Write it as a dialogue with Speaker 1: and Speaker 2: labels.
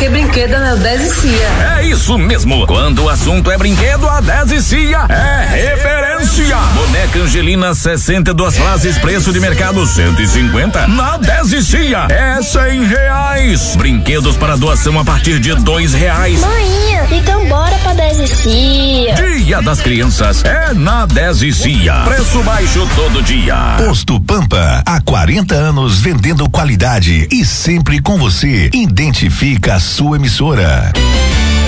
Speaker 1: porque brinquedo é 10 e Cia.
Speaker 2: É isso mesmo. Quando o assunto é brinquedo, a 10 e Cia é referência. Boneca Angelina, 62 frases, preço de mercado 150. Na 10 e Cia é R$100. Brinquedos para doação a partir de R$2.
Speaker 3: Mãinha, então bora pra 10 e Cia.
Speaker 2: Dia das Crianças é na 10 e Cia. Preço baixo todo dia.
Speaker 4: Posto Pampa, há 40 anos vendendo qualidade e sempre com você. Identifica a sua emissora.